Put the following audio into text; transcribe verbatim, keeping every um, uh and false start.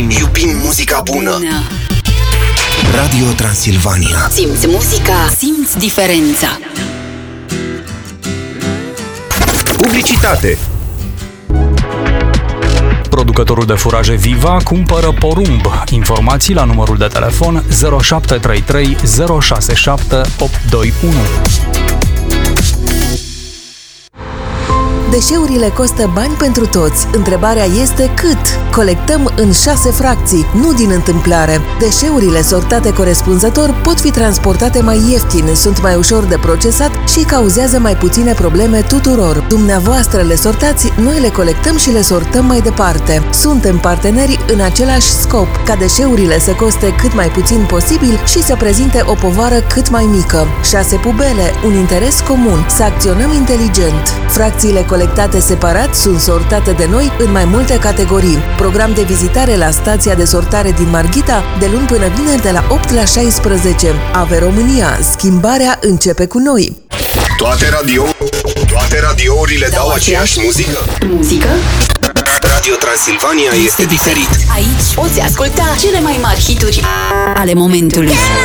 iubim, iubim muzica bună. Radio Transilvania. Simți muzica, simți diferența. Publicitate. Producătorul de furaje Viva cumpără porumb. Informații la numărul de telefon zero șapte trei trei zero șase șapte opt doi unu. Deșeurile costă bani pentru toți. Întrebarea este cât? Colectăm în șase fracții, nu din întâmplare. Deșeurile sortate corespunzător pot fi transportate mai ieftin, sunt mai ușor de procesat și cauzează mai puține probleme tuturor. Dumneavoastră le sortați, noi le colectăm și le sortăm mai departe. Suntem parteneri în același scop, ca deșeurile să coste cât mai puțin posibil și să prezinte o povară cât mai mică. Șase pubele, un interes comun, să acționăm inteligent. Fracțiile colectate colectate separat sunt sortate de noi în mai multe categorii. Program de vizitare la stația de sortare din Marghita de luni până vineri de la opt la șaisprezece. Ave România, schimbarea începe cu noi. Toate radio, toate radiourile dau, dau aceeași muzică. Muzică? Radio Transilvania este diferit. Aici poți asculta cele mai mari hituri ale momentului.